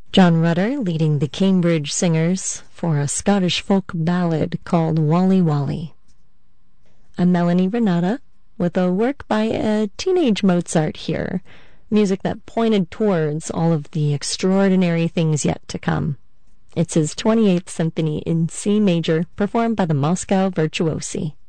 John Rutter leading the Cambridge Singers for a Scottish folk ballad called Wally Wally. I'm Melanie Renata with a work by a teenage Mozart here, music that pointed towards all of the extraordinary things yet to come. It's his 28th Symphony in C major, performed by the Moscow Virtuosi.